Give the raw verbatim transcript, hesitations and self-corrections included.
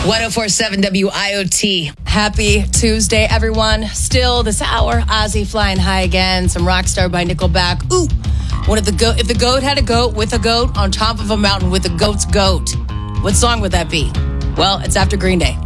ten forty-seven W I O T. Happy Tuesday, everyone. Still this hour, Ozzy flying high again. Some Rockstar by Nickelback. Ooh, one of the goat. If the goat had a goat with a goat on top of a mountain with a goat's goat, what song would that be? Well, it's after Green Day.